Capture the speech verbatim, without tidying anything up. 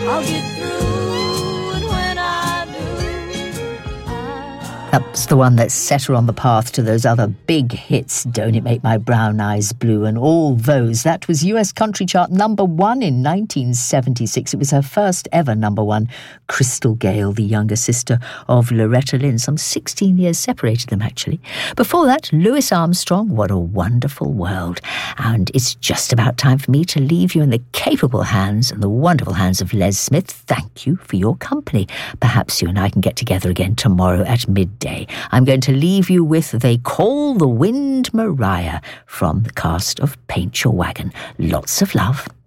I'll get through, and when I do, I... That's the one that set her on the path to those other big hits, Don't It Make My Brown Eyes Blue, and all those. That was U S country chart number one in nineteen seventy-six. It was her first ever number one. Crystal Gayle, the younger sister of Loretta Lynn. Some sixteen years separated them, actually. Before that, Louis Armstrong, What a Wonderful World. And it's just about time for me to leave you in the capable hands and the wonderful hands of Les Smith. Thank you for your company. Perhaps you and I can get together again tomorrow at midday. I'm going to leave you with They Call the Wind Mariah from the cast of Paint Your Wagon. Lots of love.